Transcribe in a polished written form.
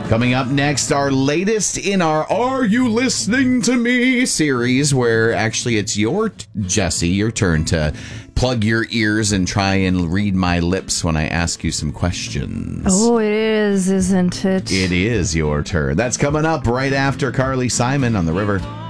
Coming up next, our latest in our Are You Listening to Me series, where actually it's your turn to plug your ears and try and read my lips when I ask you some questions. Oh, it is, isn't it? It is your turn. That's coming up right after Carly Simon on the River.